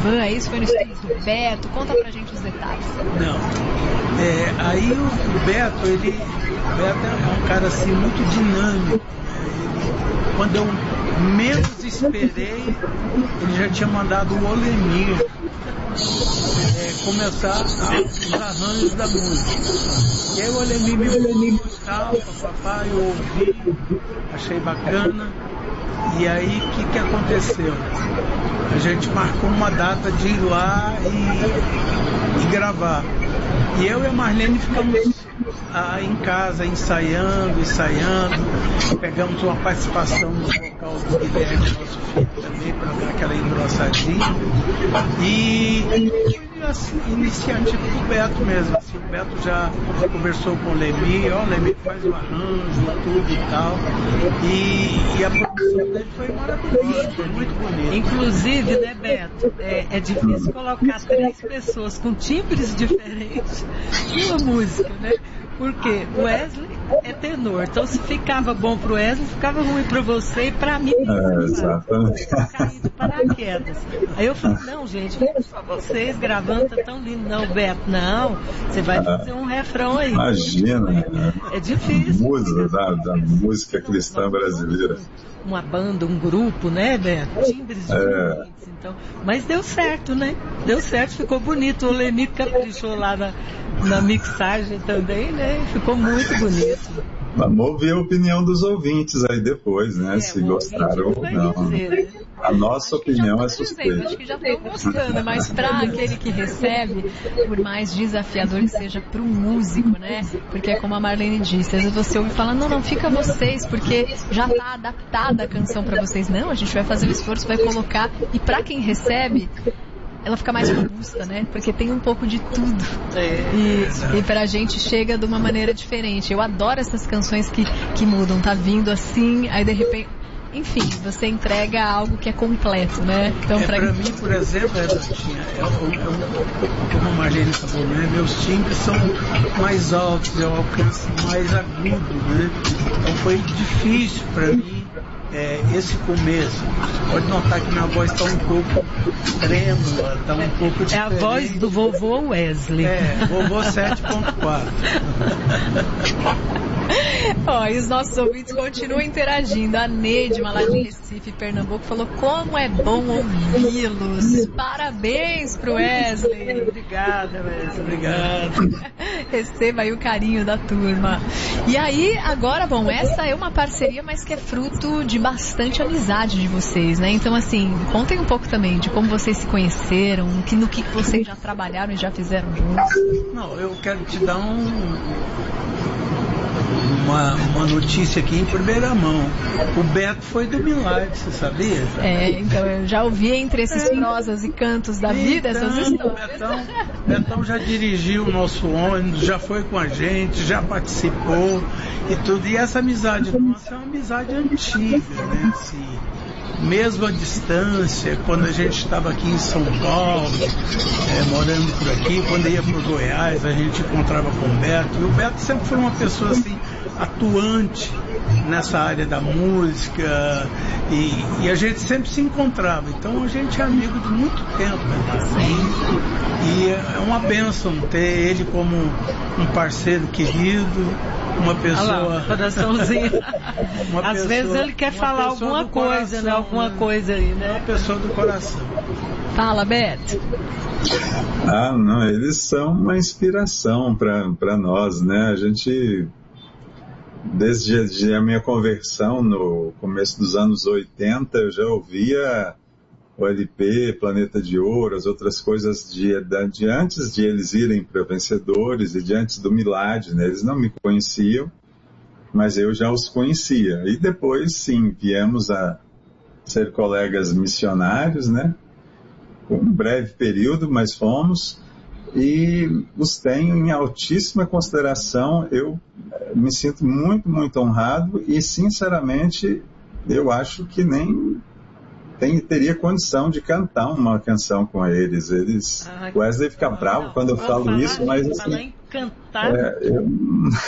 Djavan, é isso? Foi no estúdio do Beto? Conta pra gente os detalhes. Não, aí o Beto, o Beto é um cara assim muito dinâmico. Quando eu menos esperei, ele já tinha mandado o Olemir começar os arranjos da música. E aí o Olemir me falou tal, papai, eu ouvi, achei bacana. E aí o que aconteceu? A gente marcou uma data de ir lá e gravar. E eu e a Marlene ficamos em casa ensaiando. Pegamos uma participação no vocal do Guilherme, nosso filho, também, para dar aquela engrossadinha. E foi iniciativa do Beto mesmo. Assim, o Beto já conversou com o Lemir, o Lemir faz o arranjo, tudo e tal. E a produção dele foi maravilhosa, foi muito bonita. Inclusive, né, Beto, é difícil colocar 3 pessoas com timbres diferentes numa música, né? Porque o Wesley é tenor, então se ficava bom pro Wesley, ficava ruim pra você e pra mim. Exatamente. Caí do paraquedas. Aí eu falei, não, gente, só vocês gravando, tá tão lindo. Não, Beto, não, você vai fazer um refrão aí. Imagina, é difícil. Musa da música cristã brasileira. Uma banda, um grupo, né, Beto? Timbres diferentes, então. Mas deu certo, né? Deu certo, ficou bonito. O Lemir caprichou lá na mixagem também, né? Ficou muito bonito. Vamos ver a opinião dos ouvintes aí depois, né? Se gostaram ou não. Dizer, né? A nossa opinião é suspeita. Acho que já estão gostando, mas para aquele que recebe, por mais desafiador que seja para um músico, né? Porque é como a Marlene disse, às vezes você ouve falar, não, fica vocês, porque já está adaptada a canção para vocês. Não, a gente vai fazer o esforço, vai colocar. E para quem recebe, ela fica mais robusta, né? Porque tem um pouco de tudo. E pra gente chega de uma maneira diferente. Eu adoro essas canções que mudam, tá vindo assim, aí de repente... Enfim, você entrega algo que é completo, né? Então, pra mim, por exemplo, como a Marlene falou, né? Meus timbres são mais altos, eu alcanço mais agudo, né? Então foi difícil para mim esse começo. Você pode notar que minha voz está um pouco trêmula, está um pouco diferente. É a voz do vovô Wesley. Vovô 7.4. E os nossos ouvintes continuam interagindo. A Neidma, lá de Recife, Pernambuco, falou como é bom ouvi-los. Parabéns pro Wesley. Obrigada, Wesley. Obrigado. Receba aí o carinho da turma. E aí, agora, essa é uma parceria, mas que é fruto de bastante amizade de vocês, né? Então, assim, contem um pouco também de como vocês se conheceram, no que vocês já trabalharam e já fizeram juntos. Não, eu quero te dar uma notícia aqui em primeira mão. O Beto foi do Milagre, você sabia? Então eu já ouvi entre esses prosas e cantos da vida essas histórias. Betão já dirigiu o nosso ônibus, já foi com a gente, já participou e tudo. E essa amizade nossa é uma amizade antiga, né? Assim, mesmo à distância, quando a gente estava aqui em São Paulo, morando por aqui, quando ia para o Goiás, a gente encontrava com o Beto. E o Beto sempre foi uma pessoa assim, atuante nessa área da música e a gente sempre se encontrava. Então a gente é amigo de muito tempo, né? Assim, e é uma bênção ter ele como um parceiro querido, uma pessoa... coraçãozinho. Às vezes ele quer falar alguma coisa, né? Alguma coisa aí, né? Uma pessoa do coração. Fala, Beto. Não, eles são uma inspiração para nós, né? A gente, desde a minha conversão no começo dos anos 80, eu já ouvia o LP, Planeta de Ouro, as outras coisas de antes de eles irem para Vencedores e de antes do Milad, né? Eles não me conheciam, mas eu já os conhecia. E depois, sim, viemos a ser colegas missionários, né? Um breve período, mas fomos, e os tenho em altíssima consideração. Eu me sinto muito, muito honrado e, sinceramente, eu acho que nem teria condição de cantar uma canção com eles. O Wesley fica bravo quando eu falo isso, mas assim... Falar em cantar...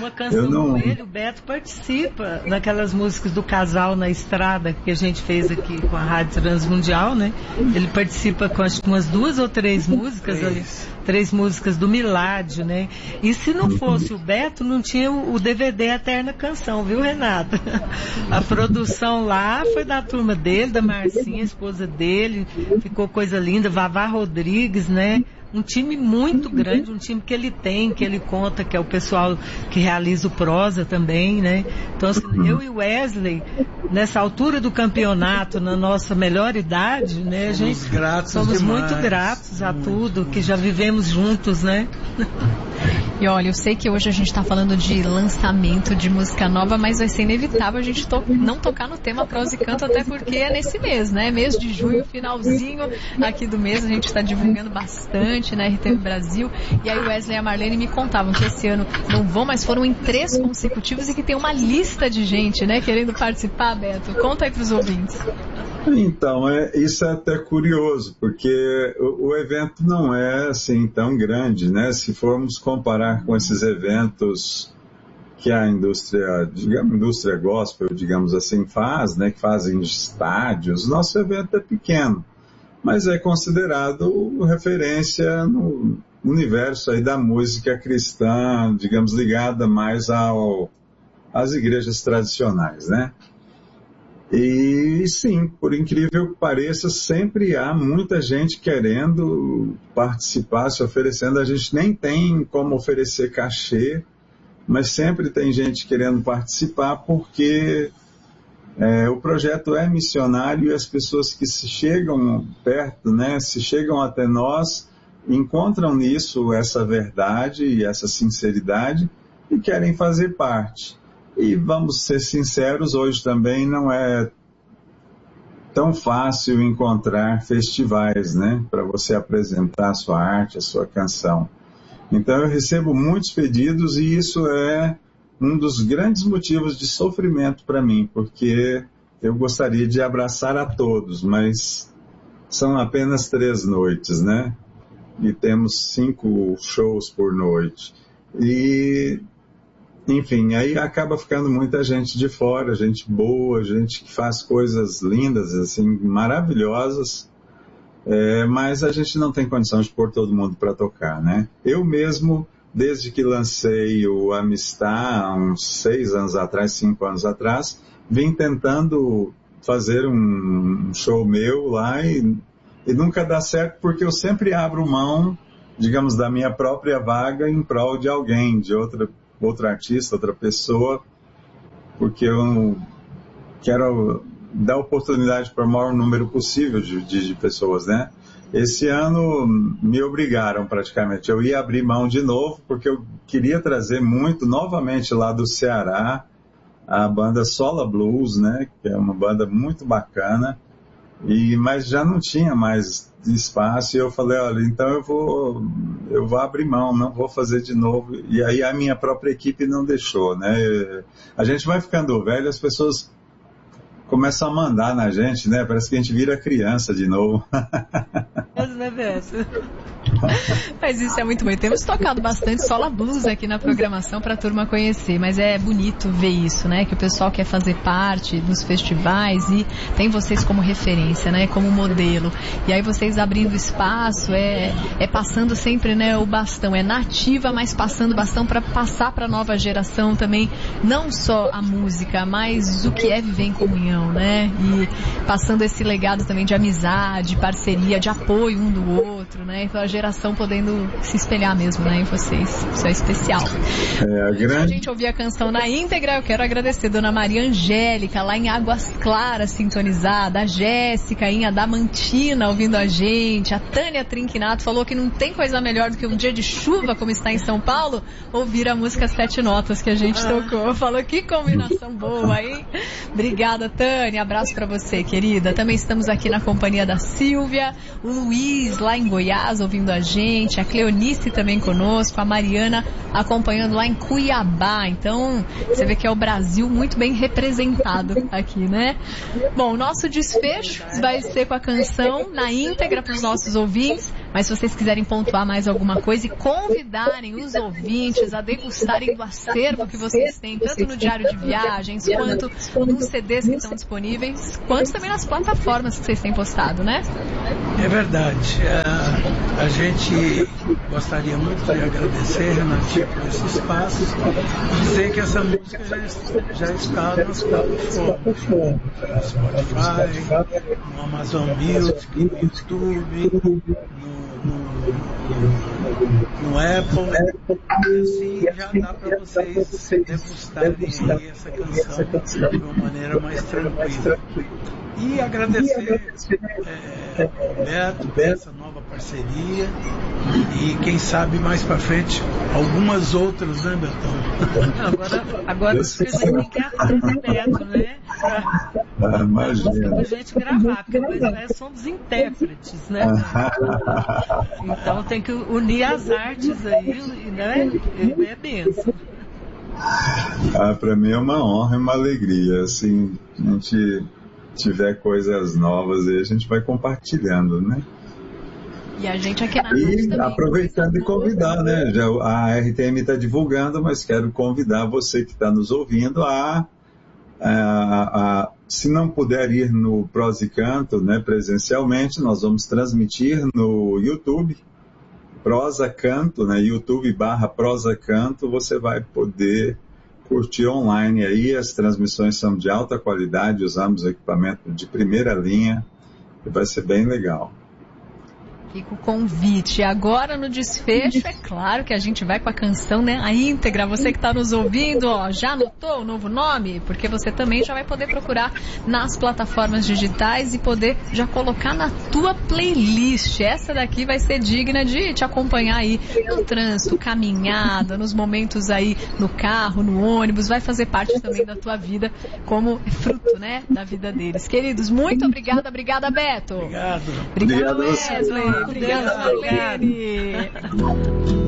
Uma canção com ele, o Beto participa naquelas músicas do Casal na Estrada que a gente fez aqui com a Rádio Transmundial, né? Ele participa com acho que umas 2 ou 3 músicas ali. 3 músicas do Miládio, né? E se não fosse o Beto, não tinha o DVD Eterna Canção, viu, Renata? A produção lá foi da turma dele, da Marcinha, esposa dele, ficou coisa linda, Vavá Rodrigues, né? Um time muito grande, um time que ele tem, que ele conta, que é o pessoal que realiza o Prosa também, né? Então, assim, eu e o Wesley, nessa altura do campeonato, na nossa melhor idade, né? A gente somos muito gratos a tudo, que já vivemos juntos, né? E olha, eu sei que hoje a gente está falando de lançamento de música nova, mas vai ser inevitável a gente não tocar no tema Prosa e Canto, até porque é nesse mês, né? Mês de junho, finalzinho aqui do mês, a gente está divulgando bastante na RTV Brasil. E aí o Wesley e a Marlene me contavam que esse ano não vão, mas foram em 3 consecutivos e que tem uma lista de gente, né, querendo participar, Beto. Conta aí para os ouvintes. Então, isso é até curioso, porque o evento não é assim tão grande, né? Se formos comparar com esses eventos que a indústria gospel, digamos assim, faz, né? Que fazem estádios, nosso evento é pequeno, mas é considerado referência no universo aí da música cristã, digamos, ligada mais às igrejas tradicionais, né? E sim, por incrível que pareça, sempre há muita gente querendo participar, se oferecendo. A gente nem tem como oferecer cachê, mas sempre tem gente querendo participar porque o projeto é missionário e as pessoas que se chegam perto, né, se chegam até nós, encontram nisso essa verdade e essa sinceridade e querem fazer parte. E vamos ser sinceros, hoje também não é tão fácil encontrar festivais, né, para você apresentar a sua arte, a sua canção. Então eu recebo muitos pedidos e isso é um dos grandes motivos de sofrimento para mim, porque eu gostaria de abraçar a todos, mas são apenas 3 noites, né, e temos 5 shows por noite. E enfim, aí acaba ficando muita gente de fora, gente boa, gente que faz coisas lindas, assim, maravilhosas, mas a gente não tem condição de pôr todo mundo para tocar, né? Eu mesmo, desde que lancei o Amistad, há uns 6 anos atrás, 5 anos atrás, vim tentando fazer um show meu lá e nunca dá certo porque eu sempre abro mão, digamos, da minha própria vaga em prol de alguém, de outro artista, outra pessoa, porque eu quero dar oportunidade para o maior número possível de pessoas, né? Esse ano me obrigaram praticamente, eu ia abrir mão de novo, porque eu queria trazer muito, novamente lá do Ceará, a banda Sola Blues, né? Que é uma banda muito bacana, mas já não tinha mais espaço e eu falei, olha, então eu vou abrir mão, não vou fazer de novo. E aí a minha própria equipe não deixou, né? A gente vai ficando velho, as pessoas começam a mandar na gente, né? Parece que a gente vira criança de novo. Mas isso é muito bom. Temos tocado bastante Sola Blues aqui na programação para a turma conhecer, mas é bonito ver isso, né? Que o pessoal quer fazer parte dos festivais e tem vocês como referência, né? Como modelo. E aí vocês abrindo espaço, passando sempre, né, o bastão. É nativa, mas passando o bastão para passar para a nova geração também, não só a música, mas o que é viver em comunhão, né? E passando esse legado também de amizade, parceria, de apoio um do outro, né? Então a geração podendo se espelhar mesmo, né, em vocês. Isso é especial. A gente ouvir a canção na íntegra, eu quero agradecer a Dona Maria Angélica, lá em Águas Claras, sintonizada, a Jéssica em Adamantina ouvindo a gente, a Tânia Trinquinato falou que não tem coisa melhor do que um dia de chuva, como está em São Paulo, ouvir a música 7 Notas que a gente tocou. Falou que combinação boa, hein? Obrigada, Tânia. Abraço pra você, querida. Também estamos aqui na companhia da Silvia, o Luiz lá em Goiás ouvindo a gente, a Cleonice também conosco, a Mariana acompanhando lá em Cuiabá. Então, você vê que é o Brasil muito bem representado aqui, né? Bom, o nosso desfecho vai ser com a canção na íntegra para os nossos ouvintes, Mas se vocês quiserem pontuar mais alguma coisa e convidarem os ouvintes a degustarem do acervo que vocês têm, tanto no diário de viagens, quanto nos CDs que estão disponíveis, quanto também nas plataformas que vocês têm postado, né? É verdade. A gente gostaria muito de agradecer, Renatinha, por esse espaço e dizer que essa música já está nas plataformas, no Spotify, no Amazon Music, no YouTube, no Apple, e assim já dá para vocês degustarem essa canção de uma maneira mais tranquila. E agradecer Beto por essa nova parceria e quem sabe mais para frente algumas outras, né, Betão? Agora você tem que ir atrás do Beto, né? Pra gente gravar, porque nós somos intérpretes, né? Então tem que unir as artes aí, né? É benção. Para mim é uma honra e uma alegria, assim, a gente tiver coisas novas aí, a gente vai compartilhando, né? E a gente aqui na rádio também. Aproveitando e convidar, né? Já a RTM está divulgando, mas quero convidar você que está nos ouvindo se não puder ir no Prosa e Canto, né, presencialmente, nós vamos transmitir no YouTube, Prosa Canto, né, YouTube/Prosa Canto, você vai poder curtir online aí, as transmissões são de alta qualidade, usamos equipamento de primeira linha, e vai ser bem legal. Fica o convite. Agora no desfecho, é claro que a gente vai com a canção, né, a íntegra. Você que está nos ouvindo, ó, já anotou o novo nome? Porque você também já vai poder procurar nas plataformas digitais e poder já colocar na tua playlist. Essa daqui vai ser digna de te acompanhar aí no trânsito, caminhada, nos momentos aí no carro, no ônibus. Vai fazer parte também da tua vida como fruto, né, da vida deles. Queridos, muito obrigada, Beto. Obrigado. Obrigado, Wesley. Obrigada, Marlene.